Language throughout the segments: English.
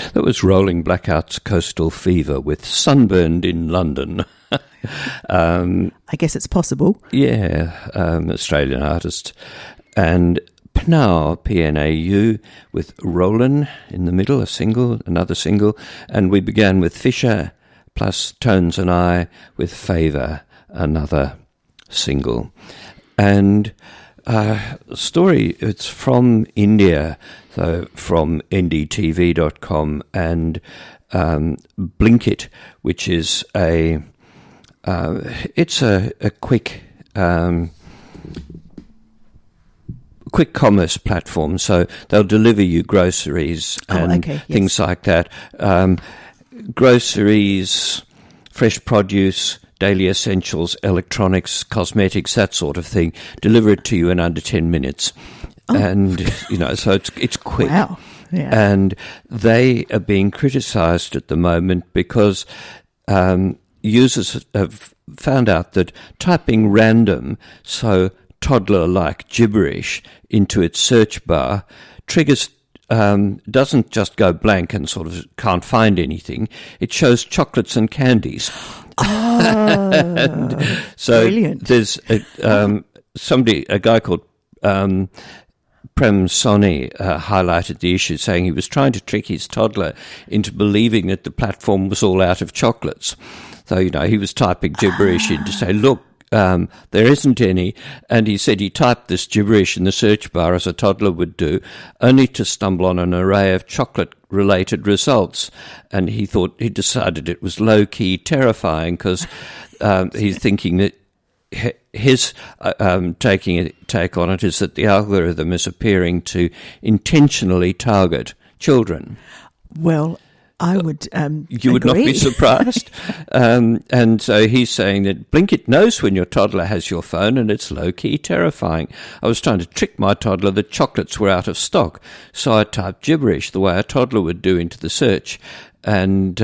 That was Rolling Blackouts Coastal Fever with Sunburned in London. I guess it's possible. Yeah, Australian artist. And Pnau, P-N-A-U, with Rollin' in the middle, another single. And we began with Fisher plus Tones and I with Favour, another single. And story, it's from India, so from ndtv.com, and Blinkit, which is it's a quick commerce platform, so they'll deliver you groceries and things like that. Groceries, fresh produce, daily essentials, electronics, cosmetics, that sort of thing. Deliver it to you in under 10 minutes. Oh. And, so it's quick. Wow. Yeah. And they are being criticised at the moment because users have found out that typing random, so toddler-like gibberish into its search bar triggers, doesn't just go blank and sort of can't find anything. It shows chocolates and candies. Oh, and so brilliant. There's a guy called Prem Soni highlighted the issue, saying he was trying to trick his toddler into believing that the platform was all out of chocolates. So, he was typing gibberish in to say, look, there isn't any, and he said he typed this gibberish in the search bar as a toddler would do, only to stumble on an array of chocolate-related results. And he decided it was low-key terrifying because he's thinking that his take on it is that the algorithm is appearing to intentionally target children. Well, I would You would not be surprised. And so he's saying that Blinkit knows when your toddler has your phone, and it's low-key terrifying. I was trying to trick my toddler that chocolates were out of stock, so I typed gibberish the way a toddler would do into the search. And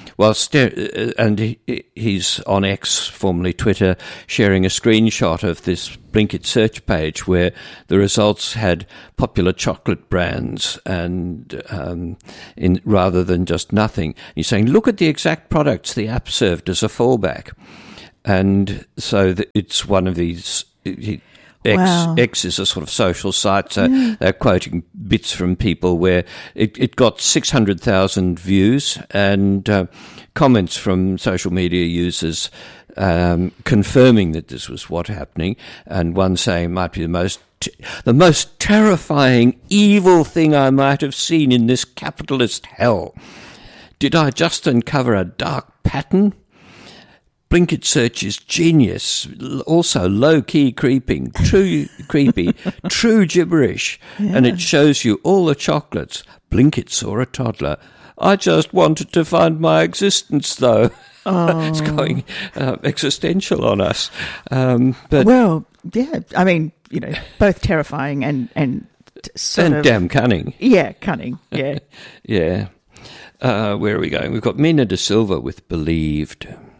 he's on X, formerly Twitter, sharing a screenshot of this Blinkit search page where the results had popular chocolate brands and rather than just nothing. He's saying, look at the exact products the app served as a fallback. And so it's one of these... X is a sort of social site, so they're quoting bits from people where it got 600,000 views and comments from social media users confirming that this was what happening, and one saying it might be the most terrifying, evil thing I might have seen in this capitalist hell. Did I just uncover a dark pattern? Blinkit search is genius, also low-key creepy, true gibberish, and it shows you all the chocolates. Blinkit saw a toddler. I just wanted to find my existence, though. Oh. It's going existential on us. Well, yeah, I mean, both terrifying and damn cunning. Yeah, cunning, yeah. Yeah. Where are we going? We've got Mina De Silva with Believed.